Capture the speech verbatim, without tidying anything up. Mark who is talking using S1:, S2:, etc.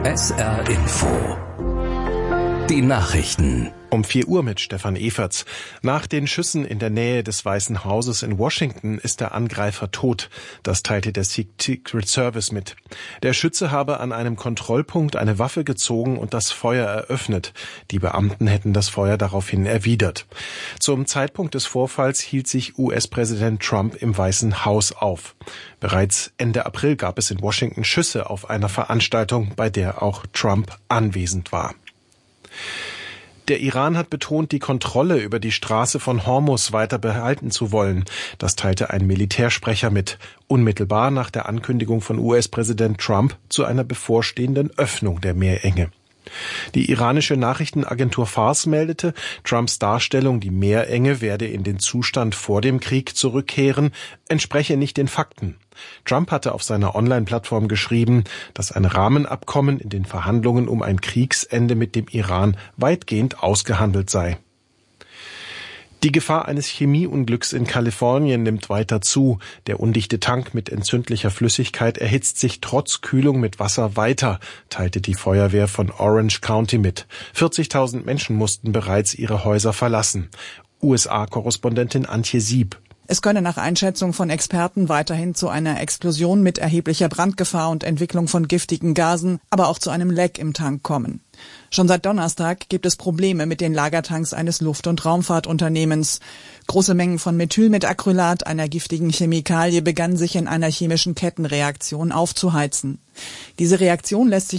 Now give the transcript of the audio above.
S1: S R Info. Die Nachrichten.
S2: Um vier Uhr mit Stefan Eferts. Nach den Schüssen in der Nähe des Weißen Hauses in Washington ist der Angreifer tot. Das teilte der Secret Service mit. Der Schütze habe an einem Kontrollpunkt eine Waffe gezogen und das Feuer eröffnet. Die Beamten hätten das Feuer daraufhin erwidert. Zum Zeitpunkt des Vorfalls hielt sich U S-Präsident Trump im Weißen Haus auf. Bereits Ende April gab es in Washington Schüsse auf einer Veranstaltung, bei der auch Trump anwesend war. Der Iran hat betont, die Kontrolle über die Straße von Hormuz weiter behalten zu wollen. Das teilte ein Militärsprecher mit, unmittelbar nach der Ankündigung von U S-Präsident Trump zu einer bevorstehenden Öffnung der Meerenge. Die iranische Nachrichtenagentur Fars meldete, Trumps Darstellung, die Meerenge werde in den Zustand vor dem Krieg zurückkehren, entspreche nicht den Fakten. Trump hatte auf seiner Online-Plattform geschrieben, dass ein Rahmenabkommen in den Verhandlungen um ein Kriegsende mit dem Iran weitgehend ausgehandelt sei. Die Gefahr eines Chemieunglücks in Kalifornien nimmt weiter zu. Der undichte Tank mit entzündlicher Flüssigkeit erhitzt sich trotz Kühlung mit Wasser weiter, teilte die Feuerwehr von Orange County mit. vierzigtausend Menschen mussten bereits ihre Häuser verlassen. U S A-Korrespondentin Antje Sieb.
S3: Es könne nach Einschätzung von Experten weiterhin zu einer Explosion mit erheblicher Brandgefahr und Entwicklung von giftigen Gasen, aber auch zu einem Leck im Tank kommen. Schon seit Donnerstag gibt es Probleme mit den Lagertanks eines Luft- und Raumfahrtunternehmens. Große Mengen von Methylmetacrylat, einer giftigen Chemikalie, begannen sich in einer chemischen Kettenreaktion aufzuheizen. Diese Reaktion lässt sich